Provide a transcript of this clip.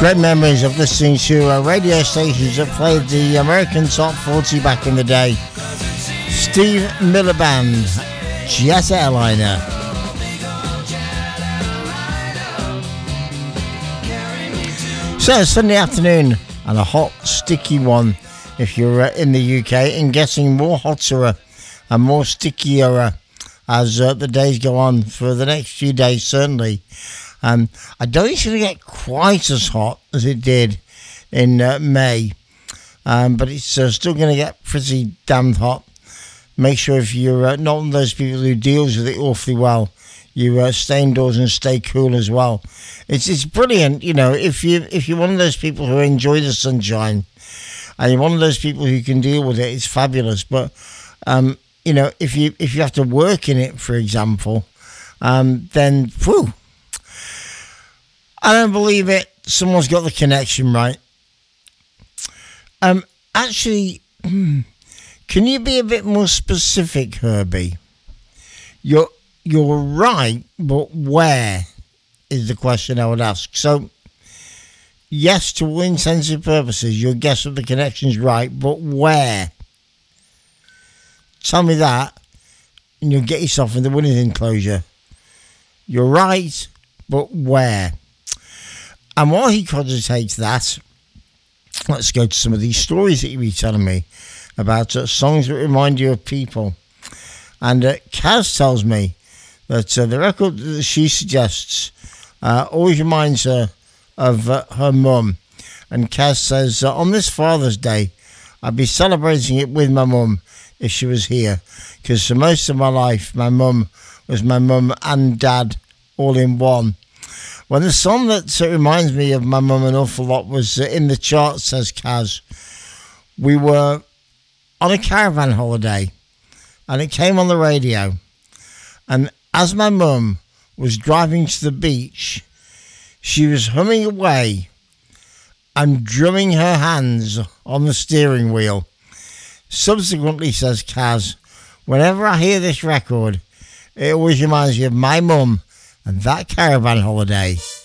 Great memories of listening to radio stations that played the American Top 40 back in the day. Steve Miller Band, Jet Airliner. So, Sunday afternoon, and a hot, sticky one if you're in the UK, and getting more hotter and more stickier as the days go on for the next few days, certainly. I don't think it's going to get quite as hot as it did in May, but it's still going to get pretty damn hot. Make sure if you're not one of those people who deals with it awfully well, you stay indoors and stay cool as well. It's brilliant, you know, if you're one of those people who enjoy the sunshine and you're one of those people who can deal with it, it's fabulous. But you know, if you have to work in it, for example, then whew, I don't believe it. Someone's got the connection right. Actually, can you be a bit more specific, Herbie? You're right, but where is the question I would ask. So, yes, to all intents and purposes, your guess of the connection's right, but where? Tell me that, and you'll get yourself in the winning enclosure. You're right, but where? And while he cogitates that, let's go to some of these stories that you've been telling me about songs that remind you of people. And Kaz tells me that the record that she suggests always reminds her of her mum. And Kaz says, on this Father's Day, I'd be celebrating it with my mum if she was here. Because for most of my life, my mum was my mum and dad all in one. Well, the song that reminds me of my mum an awful lot was in the charts, says Kaz. We were on a caravan holiday and it came on the radio. And as my mum was driving to the beach, she was humming away and drumming her hands on the steering wheel. Subsequently, says Kaz, whenever I hear this record, it always reminds me of my mum and that caravan holiday.